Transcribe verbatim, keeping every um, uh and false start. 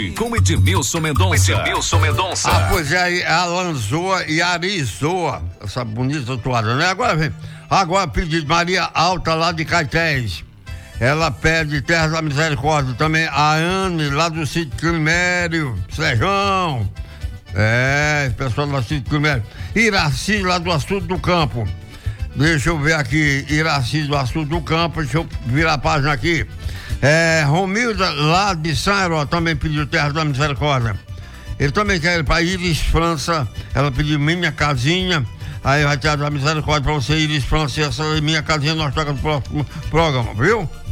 Com Edmilson Mendonça. Edmilson Mendonça. Ah, pois é, a Lanzoa e Arizoa, essa bonita toalha, né? Agora vem, agora pedido Maria Alta lá de Caetés. Ela pede Terra da Misericórdia também, a Anne lá do sítio Climério, Sejão. É, pessoal do sítio Climério. Iraci lá do Açude do Campo. Deixa eu ver aqui, Iraci do Açude do Campo, deixa eu virar a página aqui. É, Romilda lá de Sairó também pediu Terra da Misericórdia. Ele também quer ir para Iris França. Ela pediu Minha Casinha. Aí vai ter a Misericórdia para você, Iris França. Essa Minha Casinha nós tocamos no próximo programa, viu?